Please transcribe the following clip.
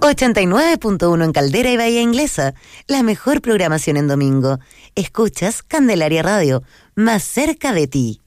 89.1 en Caldera y Bahía Inglesa, la mejor programación en domingo. Escuchas Candelaria Radio, más cerca de ti.